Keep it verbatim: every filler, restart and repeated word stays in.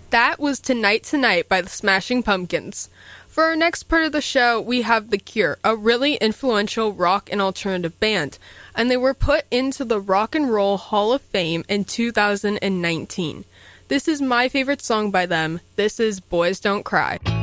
That was Tonight Tonight by the Smashing Pumpkins. For our next part of the show, we have The Cure, a really influential rock and alternative band, and they were put into the Rock and Roll Hall of Fame in two thousand nineteen. This is my favorite song by them. This is Boys Don't Cry.